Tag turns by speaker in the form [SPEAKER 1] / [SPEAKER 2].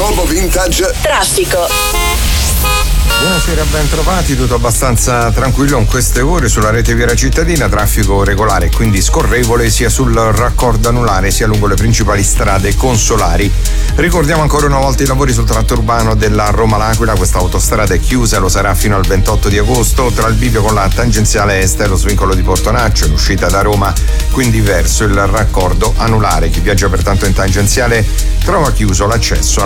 [SPEAKER 1] Globo Vintage
[SPEAKER 2] Traffico.
[SPEAKER 3] Buonasera, ben trovati, tutto abbastanza tranquillo in queste ore sulla rete viaria cittadina, traffico regolare, quindi scorrevole sia sul raccordo anulare sia lungo le principali strade consolari. Ricordiamo ancora una volta i lavori sul tratto urbano della Roma-L'Aquila, questa autostrada è chiusa, lo sarà fino al 28 di agosto, tra il bivio con la tangenziale est e lo svincolo di Portonaccio in uscita da Roma, quindi verso il raccordo anulare. Chi viaggia pertanto in tangenziale trova chiuso l'accesso